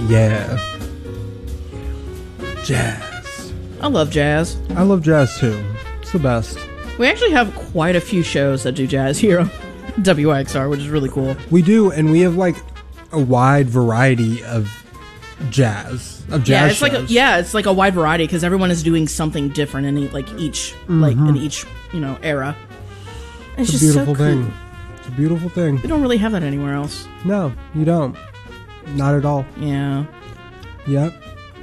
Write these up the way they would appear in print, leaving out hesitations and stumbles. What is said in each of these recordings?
Yeah. Jazz. I love jazz. I love jazz too. It's the best. We actually have quite a few shows that do jazz here on WIXR, which is really cool. We do, and we have like a wide variety of jazz. Yeah, it's shows. it's like a wide variety because everyone is doing something different in each era. It's just a beautiful so cool. thing. It's a beautiful thing. We don't really have that anywhere else. No, you don't. Not at all. Yeah. Yep.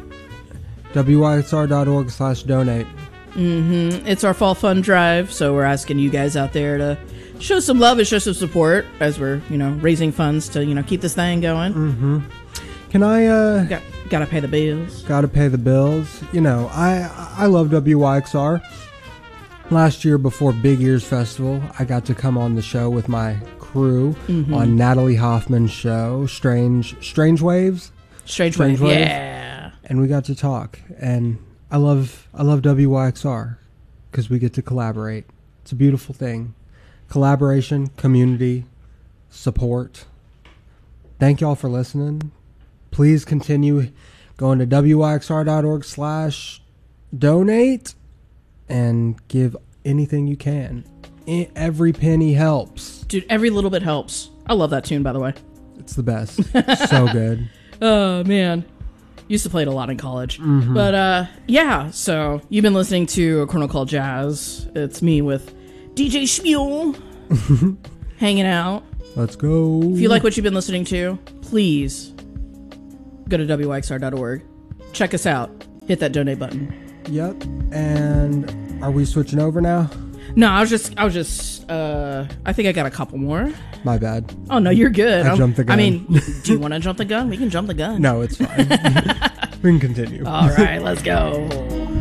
WIXR.org/donate. It's our fall fund drive, so we're asking you guys out there to show some love and show some support as we're, raising funds to, keep this thing going. Can I, Gotta pay the bills. Gotta pay the bills. I love WIXR. Last year before Big Ears Festival, I got to come on the show with my crew on Natalie Hoffman's show, Strange Waves. Strange Waves. Waves. Yeah. And we got to talk, and I love WIXR because we get to collaborate. It's a beautiful thing. Collaboration, community, support. Thank y'all for listening. Please continue going to WIXR.org/donate and give anything you can. Every penny helps. Dude, every little bit helps. I love that tune, by the way. It's the best. So good. Oh, man. Used to play it a lot in college. But, so you've been listening to A Kernel Called Jazz. It's me with DJ Shmuel hanging out. Let's go. If you like what you've been listening to, please go to WIXR.org. Check us out. Hit that donate button. Yep. And are we switching over now? No, I think I got a couple more. My bad. Oh, no, you're good. I jumped the gun. I mean, do you want to jump the gun? We can jump the gun. No, it's fine. We can continue. All right, let's go.